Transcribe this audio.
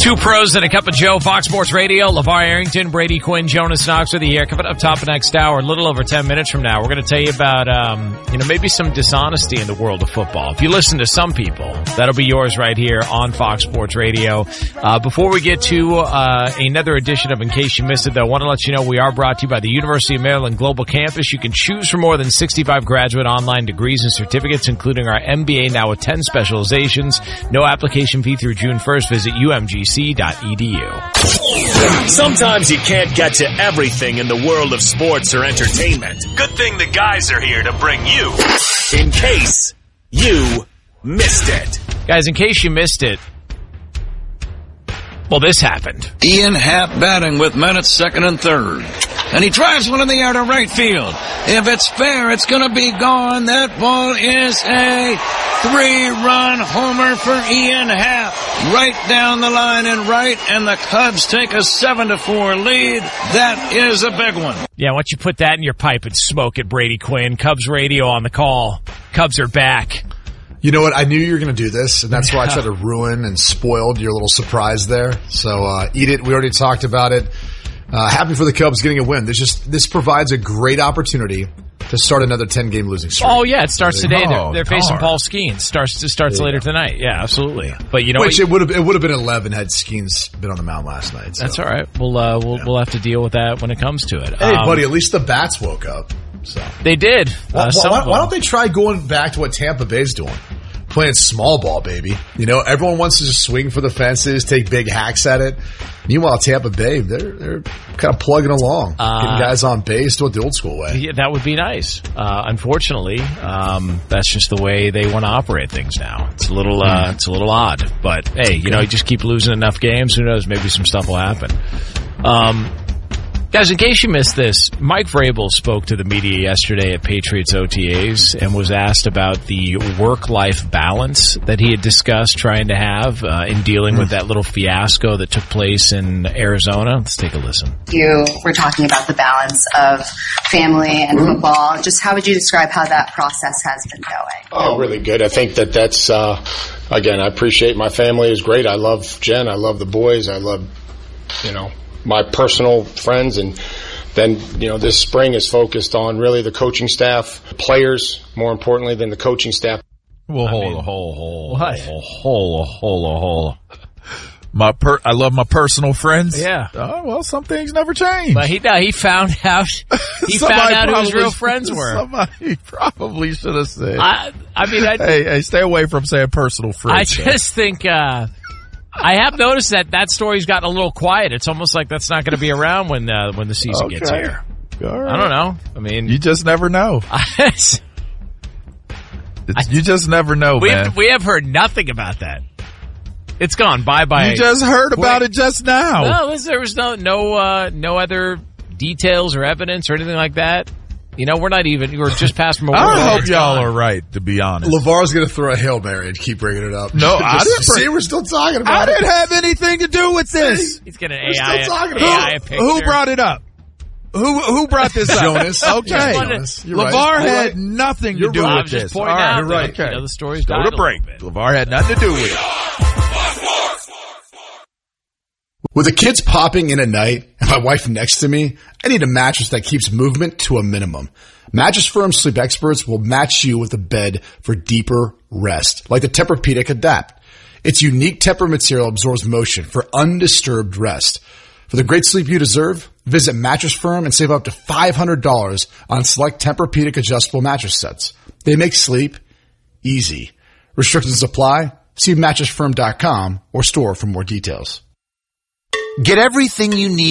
Two pros and a cup of Joe, Fox Sports Radio. LeVar Arrington, Brady Quinn, Jonas Knox with you here. Coming up top of next hour, a little over 10 minutes from now, we're going to tell you about, maybe some dishonesty in the world of football. If you listen to some people, that'll be yours right here on Fox Sports Radio. Before we get to another edition of In Case You Missed It, though, I want to let you know we are brought to you by the University of Maryland Global Campus. You can choose from more than 65 graduate online degrees and certificates, including our MBA now with 10 specializations. No application fee through June 1st. Visit umgc.edu. Sometimes you can't get to everything in the world of sports or entertainment. Good thing the guys are here to bring you In Case You Missed It. Guys, in case you missed it, well, this happened. Ian Happ batting with men at second and third. And he drives one in the air to right field. If it's fair, it's going to be gone. That ball is a 3-run homer for Ian Happ. Right down the line and right, and the Cubs take a 7-4 lead. That is a big one. Yeah, why don't you put that in your pipe and smoke it, Brady Quinn. Cubs radio on the call. Cubs are back. You know what? I knew you were going to do this, and that's why I tried to ruin and spoiled your little surprise there. So eat it. We already talked about it. Happy for the Cubs getting a win. This provides a great opportunity to start another 10-game losing streak. Oh, yeah, it starts today. They're facing Paul Skeens. Starts later tonight. Yeah, absolutely. But you know, it would have been 11 had Skeens been on the mound last night. So. That's all right. We'll have to deal with that when it comes to it. Hey, buddy, at least the bats woke up. So they did. Why don't they try going back to what Tampa Bay's doing? Playing small ball, baby. You know, everyone wants to just swing for the fences, take big hacks at it. Meanwhile, Tampa Bay, they're kind of plugging along, getting guys on base, do it the old school way. Yeah, that would be nice. Unfortunately, that's just the way they want to operate things now. It's a little odd. But hey, you just keep losing enough games. Who knows? Maybe some stuff will happen. Guys, in case you missed this, Mike Vrabel spoke to the media yesterday at Patriots OTAs and was asked about the work-life balance that he had discussed trying to have in dealing with that little fiasco that took place in Arizona. Let's take a listen. You were talking about the balance of family and football. Just how would you describe how that process has been going? Oh, really good. I think that's, again, I appreciate my family is great. I love Jen. I love the boys. I love, my personal friends, and then this spring is focused on really the coaching staff, players more importantly than the coaching staff. Well, hold. I love my personal friends. Yeah. Oh, well, some things never change. But he found out. He found out who his real friends were. Somebody probably should have said. Hey, stay away from saying personal friends. I just think. I have noticed that story's gotten a little quiet. It's almost like that's not going to be around when the season gets here. All right. I don't know. I mean, you just never know. You just never know, man. We have heard nothing about that. It's gone bye. You just heard about it just now. No, there was no other details or evidence or anything like that. We're just past Memorial. I hope y'all are right, to be honest. LeVar's going to throw a Hail Mary and keep bringing it up. No, I didn't. See, we're still talking about it. I didn't have anything to do with this. He's going to AI picture. Who brought it up? Who brought this up? Jonas. Okay. Jonas. LeVar had nothing to do with this. Just pointing out you're right. Okay. The story's go to break. LeVar had nothing to do with it. With the kids popping in at night and my wife next to me, I need a mattress that keeps movement to a minimum. Mattress Firm Sleep Experts will match you with a bed for deeper rest, like the Tempur-Pedic Adapt. Its unique Tempur material absorbs motion for undisturbed rest. For the great sleep you deserve, visit Mattress Firm and save up to $500 on select Tempur-Pedic adjustable mattress sets. They make sleep easy. Restrictions apply. See mattressfirm.com or store for more details. Get everything you need